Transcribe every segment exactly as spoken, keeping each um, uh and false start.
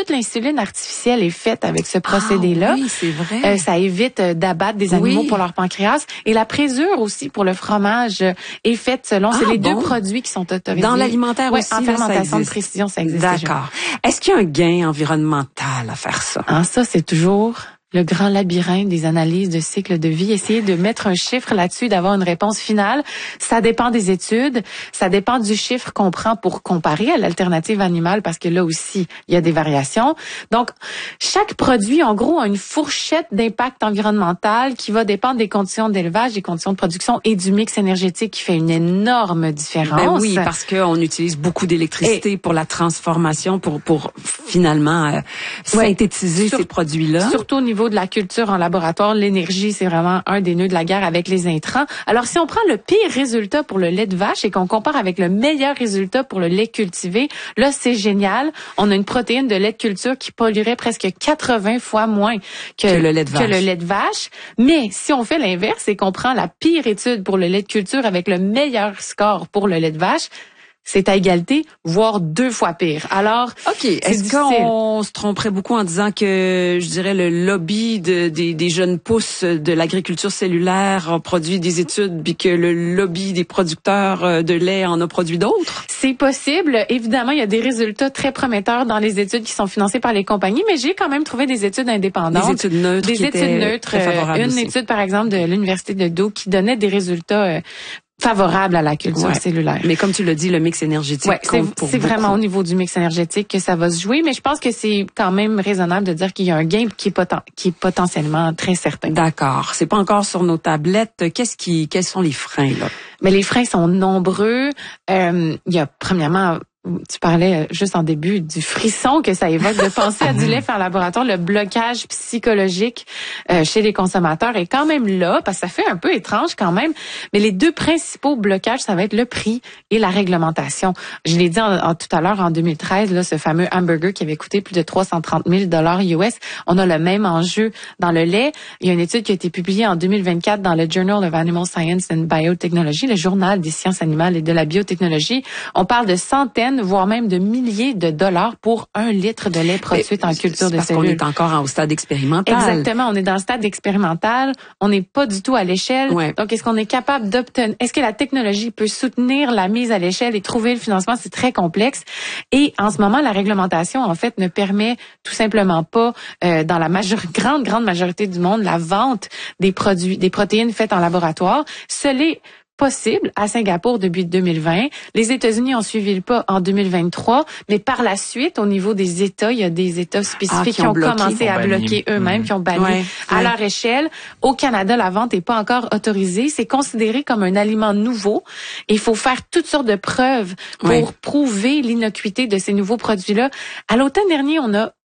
toute l'insuline artificielle est faite avec ce procédé-là. Ah, oui, c'est vrai. Euh, ça évite euh, d'abattre des animaux oui. pour leur pancréas. Et la présure aussi pour le fromage euh, est faite selon. Ah, c'est les bon. deux produits qui sont autorisés. Dans l'alimentaire ouais, aussi, en là, fermentation ça de précision, ça existe. D'accord. Est-ce qu'il y a un gain environnemental à faire ça? Ah, ça, c'est toujours le grand labyrinthe des analyses de cycle de vie. Essayer de mettre un chiffre là-dessus, d'avoir une réponse finale. Ça dépend des études. Ça dépend du chiffre qu'on prend pour comparer à l'alternative animale, parce que là aussi, il y a des variations. Donc, chaque produit, en gros, a une fourchette d'impact environnemental qui va dépendre des conditions d'élevage, des conditions de production et du mix énergétique qui fait une énorme différence. Ben oui, parce qu'on utilise beaucoup d'électricité et pour la transformation, pour pour finalement euh, ouais, synthétiser sur, ces produits-là. Surtout au niveau de la culture en laboratoire, l'énergie, c'est vraiment un des nœuds de la guerre avec les intrants. Alors, si on prend le pire résultat pour le lait de vache et qu'on compare avec le meilleur résultat pour le lait cultivé, là, c'est génial. On a une protéine de lait de culture qui polluerait presque quatre-vingts fois moins que, que, le, lait de vache. que le lait de vache. Mais si on fait l'inverse et qu'on prend la pire étude pour le lait de culture avec le meilleur score pour le lait de vache, c'est à égalité, voire deux fois pire. Alors, OK. Est-ce qu'on se tromperait beaucoup en disant que, je dirais, le lobby de, des, des jeunes pousses de l'agriculture cellulaire a produit des études, puis que le lobby des producteurs de lait en a produit d'autres? C'est possible. Évidemment, il y a des résultats très prometteurs dans les études qui sont financées par les compagnies, mais j'ai quand même trouvé des études indépendantes. Des études neutres. Des qui études étaient neutres. Très favorables une aussi. étude, par exemple, de l'Université de Dow qui donnait des résultats euh, favorable à la culture ouais. cellulaire. Mais comme tu l'as dit, le mix énergétique ouais, compte pour c'est beaucoup. vraiment au niveau du mix énergétique que ça va se jouer, mais je pense que c'est quand même raisonnable de dire qu'il y a un gain qui est, poten- qui est potentiellement très certain. D'accord. C'est pas encore sur nos tablettes. Qu'est-ce qui, quels sont les freins, là? Mais les freins sont nombreux. Euh, il y a premièrement, tu parlais juste en début du frisson que ça évoque de penser à du lait fait en laboratoire. Le blocage psychologique euh, chez les consommateurs est quand même là, parce que ça fait un peu étrange quand même. Mais les deux principaux blocages, ça va être le prix et la réglementation. Je l'ai dit en, en, tout à l'heure, en deux mille treize, là, ce fameux hamburger qui avait coûté plus de trois cent trente mille dollars U S, on a le même enjeu dans le lait. Il y a une étude qui a été publiée en deux mille vingt-quatre dans le Journal of Animal Science and Biotechnology, le journal des sciences animales et de la biotechnologie. On parle de centaines, voire même de milliers de dollars pour un litre de lait produit en culture de parce cellules. Parce qu'on est encore au stade expérimental. Exactement, on est dans le stade expérimental, on n'est pas du tout à l'échelle. Ouais. Donc, est-ce qu'on est capable d'obtenir, est-ce que la technologie peut soutenir la mise à l'échelle et trouver le financement? C'est très complexe. Et en ce moment, la réglementation, en fait, ne permet tout simplement pas, euh, dans la majeure, grande, grande majorité du monde, la vente des produits, des protéines faites en laboratoire. Seul est possible à Singapour depuis deux mille vingt. Les États-Unis ont suivi le pas en deux mille vingt-trois, mais par la suite, au niveau des États, il y a des États spécifiques ah, qui, qui ont, ont bloqué, commencé à bloquer eux-mêmes, mmh. qui ont banni ouais, à ouais. leur échelle. Au Canada, la vente n'est pas encore autorisée. C'est considéré comme un aliment nouveau. Et il faut faire toutes sortes de preuves pour ouais. prouver l'innocuité de ces nouveaux produits-là. À l'automne dernier, on a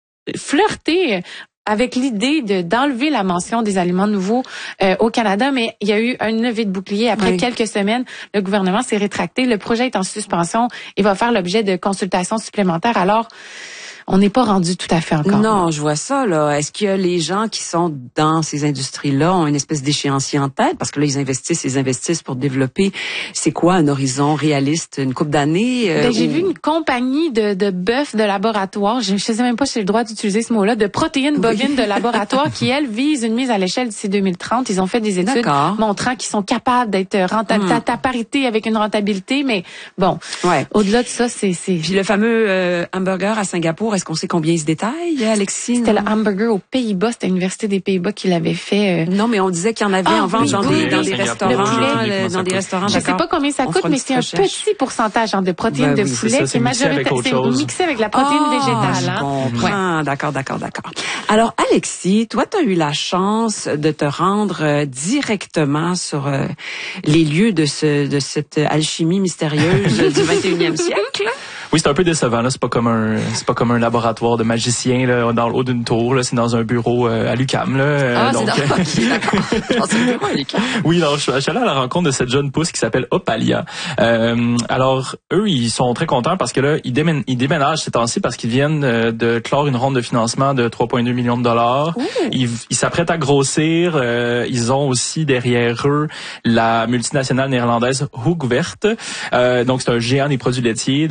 flirté avec l'idée de d'enlever la mention des aliments nouveaux euh, au Canada, mais il y a eu une levée de bouclier. Après oui. quelques semaines, le gouvernement s'est rétracté. Le projet est en suspension et va faire l'objet de consultations supplémentaires. Alors, on n'est pas rendu tout à fait encore. Non, là. Je vois ça, là. Est-ce que les gens qui sont dans ces industries-là ont une espèce d'échéancier en tête? Parce que là, ils investissent, ils investissent pour développer, c'est quoi, un horizon réaliste, une couple d'années? Euh, ben, j'ai ou... vu une compagnie de, de bœufs de laboratoire, je ne sais même pas si j'ai le droit d'utiliser ce mot-là, de protéines bovines oui. de laboratoire qui, elles, visent une mise à l'échelle d'ici deux mille trente. Ils ont fait des études montrant qu'ils sont capables d'être rentables, hum. à parité avec une rentabilité, mais bon, ouais. au-delà de ça, c'est... c'est... Puis le fameux euh, hamburger à Singapour, est-ce qu'on sait combien il se détaille, Alexis? C'était le hamburger aux Pays-Bas. C'était l'Université des Pays-Bas qui l'avait fait. Euh... Non, mais on disait qu'il y en avait ah, en vente oui, dans, oui, des, dans des restaurants. Le dans des restaurants, je sais pas combien ça coûte, mais c'est un petit pourcentage hein, de protéines ben de oui, poulet ça, qui est majoritaire. C'est mixé avec la protéine oh, végétale. Je comprends. Ouais. D'accord, d'accord, d'accord. Alors, Alexis, toi, tu as eu la chance de te rendre euh, directement sur euh, les lieux de, ce, de cette alchimie mystérieuse du vingt et unième siècle. Oui, c'est un peu décevant là, c'est pas comme un c'est pas comme un laboratoire de magicien là dans le haut d'une tour là, c'est dans un bureau euh, à l'U Q A M là. Ah, donc c'est dans... okay, d'accord. Dans un bureau à l'U Q A M. Oui, alors je, je suis allé à la rencontre de cette jeune pousse qui s'appelle Opalia. Euh, alors eux, ils sont très contents parce que là, ils déménagent, ils déménagent ces temps-ci parce qu'ils viennent de clore une ronde de financement de trois virgule deux millions de dollars. Ouh. Ils ils s'apprêtent à grossir, euh, ils ont aussi derrière eux la multinationale néerlandaise Hoogvert. Euh, donc c'est un géant des produits laitiers. Donc ça c'est un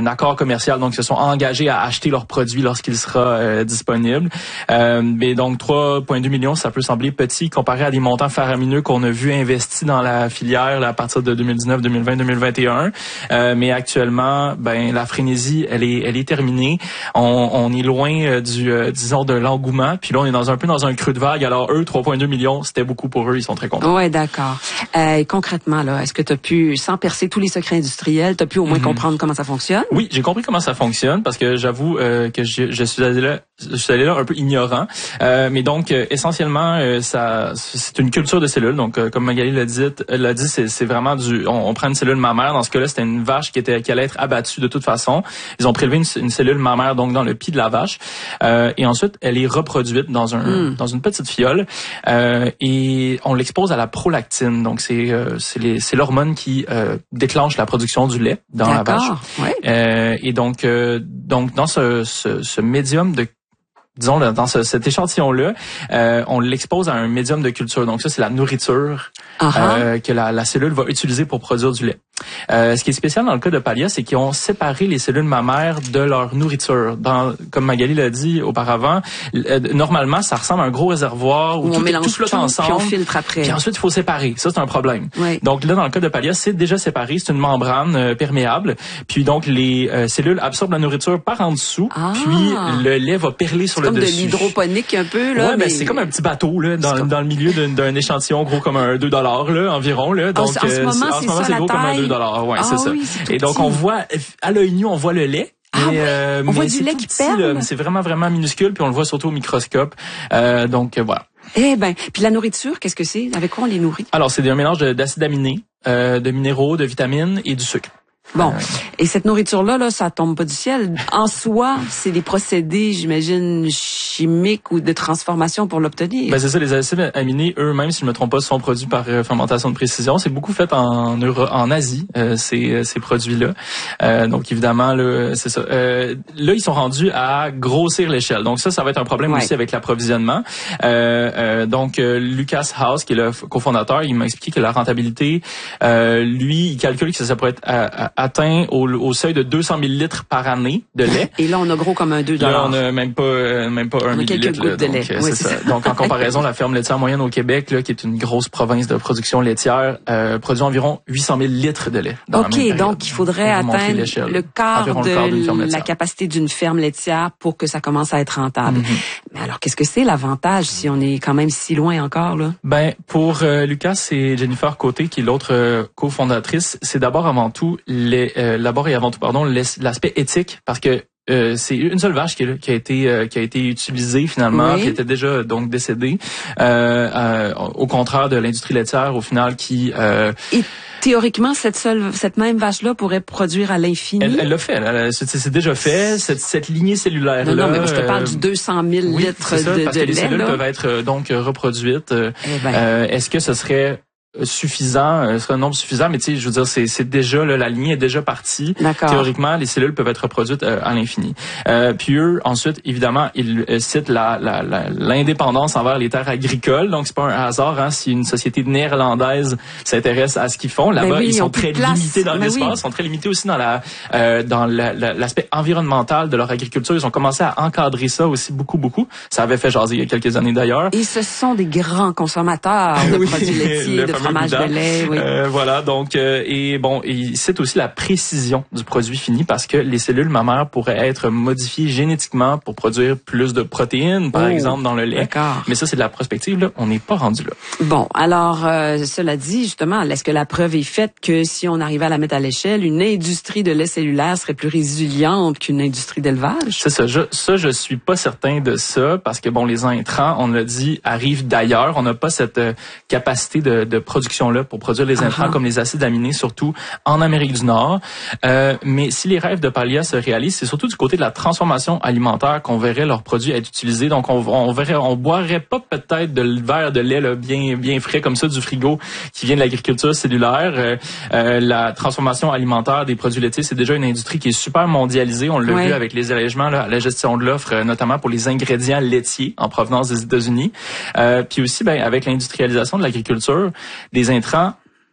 accord commercial, donc ils se sont engagés à acheter leurs produits lorsqu'il sera euh, disponible. Euh, mais donc trois virgule deux millions, ça peut sembler petit comparé à des montants faramineux qu'on a vu investis dans la filière là, à partir de deux mille dix-neuf, deux mille vingt, deux mille vingt et un. Euh, mais actuellement, ben la frénésie, elle est, elle est terminée. On, on est loin euh, du, euh, disons, de l'engouement. Puis là, on est dans un peu dans un creux de vague. Alors eux, trois virgule deux millions, c'était beaucoup pour eux. Ils sont très contents. Ouais, d'accord. Euh, concrètement, là, est-ce que tu as pu, sans percer tous les secrets industriels, tu as pu au moins mm-hmm. comprendre comment ça fonctionne? Oui, j'ai compris comment ça fonctionne parce que j'avoue euh, que je, je suis allé là, je suis allé là un peu ignorant. Euh, mais donc, euh, essentiellement, euh, ça, c'est une culture de cellules. Donc, euh, comme Magali l'a dit, l'a dit, c'est, c'est vraiment du, on, on prend une cellule mammaire. Dans ce cas-là, c'était une vache qui était, qui allait être abattue de toute façon. Ils ont prélevé une, une cellule mammaire donc dans le pied de la vache, euh, et ensuite elle est reproduite dans un, mm. dans une petite fiole, euh, et on l'expose à la prolactine. Donc c'est, euh, c'est, les, c'est l'hormone qui euh, déclenche la production du lait dans D'accord. la vache. Ouais. Euh, et donc, euh, donc dans ce, ce, ce médium de disons, dans ce, cet échantillon-là, euh, on l'expose à un médium de culture. Donc ça, c'est la nourriture uh-huh. euh, que la, la cellule va utiliser pour produire du lait. Euh, ce qui est spécial dans le cas de Palia, c'est qu'ils ont séparé les cellules mammaires de leur nourriture. Dans, comme Magali l'a dit auparavant, euh, normalement, ça ressemble à un gros réservoir où, où tout, on mélange tout flotte tout, ensemble. Puis on filtre après. Puis ensuite, il faut séparer. Ça, c'est un problème. Oui. Donc là, dans le cas de Palia, c'est déjà séparé. C'est une membrane euh, perméable. Puis donc, les euh, cellules absorbent la nourriture par en dessous. Ah. Puis le lait va perler sur c'est le comme dessus. De l'hydroponique un peu là. Ouais, mais... ben c'est comme un petit bateau là dans, dans le milieu d'un, d'un échantillon gros comme un deux dollars là environ là. Donc en, en ce moment, c'est, en c'est, ce moment, ça, c'est gros taille. comme un deux dollars. Ouais, ah, c'est ça. Oui, c'est et donc petit. on voit à l'œil nu, on voit le lait. Ah mais, oui, euh, on mais voit du c'est lait tout qui petit, perle. là, c'est vraiment vraiment minuscule puis on le voit surtout au microscope. Euh, donc euh, voilà. Eh ben, puis la nourriture, qu'est-ce que c'est? Avec quoi on les nourrit? Alors c'est un mélange de, d'acides aminés, euh, de minéraux, de vitamines et du sucre. Bon, euh... et cette nourriture-là, là, ça tombe pas du ciel. En soi, c'est des procédés, j'imagine, chimiques ou de transformation pour l'obtenir. Ben c'est ça, les acides aminés, eux-mêmes, si je me trompe pas, sont produits par euh, fermentation de précision. C'est beaucoup fait en Euro- en Asie, euh, ces, ces produits-là. Euh, donc évidemment, là, c'est ça. Euh, là, ils sont rendus à grossir l'échelle. Donc ça, ça va être un problème ouais. aussi avec l'approvisionnement. Euh, euh, donc euh, Lucas House, qui est le cofondateur, il m'a expliqué que la rentabilité, euh, lui, il calcule que ça, ça pourrait être à, à, atteint au, au seuil de deux cents millilitres par année de lait. Et là, on a gros comme un deux dollars. Là, on a même pas, euh, même pas un on millilitre. Quelques gouttes là, de donc, lait. Euh, oui, c'est c'est ça. ça. Donc, en comparaison, la ferme laitière moyenne au Québec, là, qui est une grosse province de production laitière, euh, produit environ huit cent mille litres de lait. Dans OK, la même donc il faudrait atteindre le quart de, le quart de la capacité d'une ferme laitière pour que ça commence à être rentable. Mm-hmm. Mais alors, qu'est-ce que c'est l'avantage si on est quand même si loin encore, là? Ben, pour euh, Lucas et Jennifer Côté, qui est l'autre euh, cofondatrice, c'est d'abord avant tout, les, euh, d'abord et avant tout, pardon, l'aspect éthique, parce que Euh, c'est une seule vache qui, est là, qui a été euh, qui a été utilisée finalement, oui. qui était déjà donc décédée. Euh, euh, au contraire de l'industrie laitière, au final, qui euh, Et théoriquement, cette seule, cette même vache-là pourrait produire à l'infini. Elle, elle l'a fait. Elle, c'est, c'est déjà fait. Cette, cette lignée cellulaire là. Non, non, mais je te parle du deux cent mille oui, litres c'est ça, de, parce de que lait. Les cellules là. peuvent être donc reproduites. Eh ben. euh, est-ce que ce serait suffisant, euh, ce serait un nombre suffisant, mais tu sais, je veux dire, c'est, c'est déjà là, la lignée est déjà partie. D'accord. Théoriquement, les cellules peuvent être reproduites euh, à l'infini. Euh, puis eux, ensuite, évidemment, ils euh, citent la, la, la, l'indépendance envers les terres agricoles. Donc c'est pas un hasard, hein, si une société néerlandaise s'intéresse à ce qu'ils font. Là-bas, ben oui, ils sont très limités dans ben l'espace, oui. sont très limités aussi dans la euh, dans la, la, l'aspect environnemental de leur agriculture. Ils ont commencé à encadrer ça aussi beaucoup, beaucoup. Ça avait fait jaser il y a quelques années d'ailleurs. Et ce sont des grands consommateurs de oui, produits laitiers, de fromage de lait. Oui. Euh, voilà, donc euh, et bon, il cite aussi la précision du produit fini parce que les cellules mammaires pourraient être modifiées génétiquement pour produire plus de protéines, par oh, exemple, dans le lait. D'accord. Mais ça, c'est de la prospective, là. On n'est pas rendu là. Bon, alors, euh, cela dit, justement, est-ce que la preuve est faite que si on arrivait à la mettre à l'échelle, une industrie de lait cellulaire serait plus résiliente qu'une industrie d'élevage? C'est ça. Je, ça, je suis pas certain de ça parce que, bon, les intrants, on l'a dit, arrivent d'ailleurs. On n'a pas cette euh, capacité de, de production-là pour produire les intrants uh-huh. comme les acides aminés, surtout en Amérique du Nord. Euh, mais si les rêves de Palia se réalisent, c'est surtout du côté de la transformation alimentaire qu'on verrait leurs produits être utilisés. Donc, on, on verrait, on boirait pas peut-être de verre de lait là, bien, bien frais comme ça du frigo qui vient de l'agriculture cellulaire. Euh, euh, la transformation alimentaire des produits laitiers, c'est déjà une industrie qui est super mondialisée. On l'a ouais. vu avec les allègements là, à la gestion de l'offre, euh, notamment pour les ingrédients laitiers en provenance des États-Unis. Euh, puis aussi, ben, avec l'industrialisation de l'agriculture, des intrants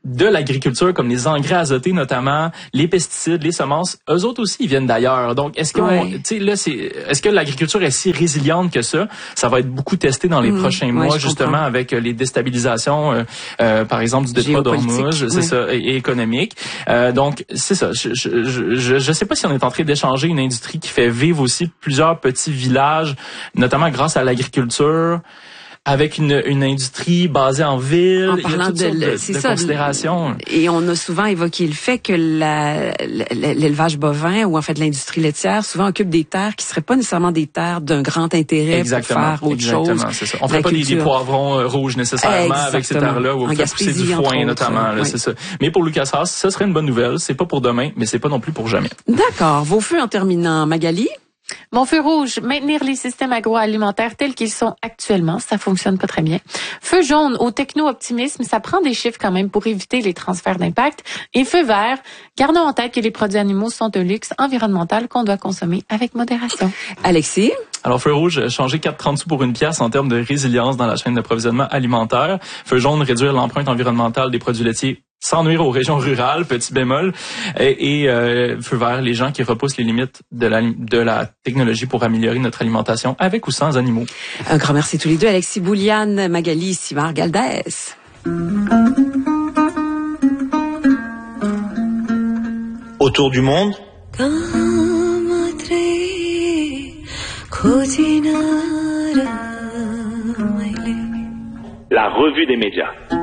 de l'agriculture, comme les engrais azotés notamment, les pesticides, les semences, eux autres aussi, ils viennent d'ailleurs. Donc, est-ce qu'on, ouais. tu sais, là, c'est, est-ce que l'agriculture est si résiliente que ça? Ça va être beaucoup testé dans les mmh, prochains mois, ouais, justement, comprends. Avec les déstabilisations, euh, euh, par exemple, du détroit d'Ormuz, c'est ouais. ça, et, et économique. Euh, donc, c'est ça. Je, je, je, je sais pas si on est en train d'échanger une industrie qui fait vivre aussi plusieurs petits villages, notamment grâce à l'agriculture, avec une, une industrie basée en ville. En parlant il y a toutes de, sortes de, c'est de ça, considérations. Et on a souvent évoqué le fait que la, l'élevage bovin ou en fait l'industrie laitière souvent occupe des terres qui seraient pas nécessairement des terres d'un grand intérêt exactement, pour faire autre exactement, chose. C'est ça. On fait pas des, des poivrons euh, rouges nécessairement exactement. Avec ces terres-là où on fait pousser du foin notamment. Là, oui. C'est ça. Mais pour Lucas Haas, ça serait une bonne nouvelle. C'est pas pour demain, mais c'est pas non plus pour jamais. D'accord. Vos feux en terminant, Magali? Mon feu rouge, maintenir les systèmes agroalimentaires tels qu'ils sont actuellement, ça fonctionne pas très bien. Feu jaune, au techno-optimisme, ça prend des chiffres quand même pour éviter les transferts d'impact. Et feu vert, gardons en tête que les produits animaux sont un luxe environnemental qu'on doit consommer avec modération. Alexis? Alors, feu rouge, changer quatre trente sous pour une pièce en termes de résilience dans la chaîne d'approvisionnement alimentaire. Feu jaune, réduire l'empreinte environnementale des produits laitiers sans nuire aux régions rurales, petit bémol. Et, et euh, feu vert, les gens qui repoussent les limites de la, de la technologie pour améliorer notre alimentation avec ou sans animaux. Un grand merci tous les deux. Alexis Bouliane, Magali Simard-Galdès. Autour du monde. La revue des médias.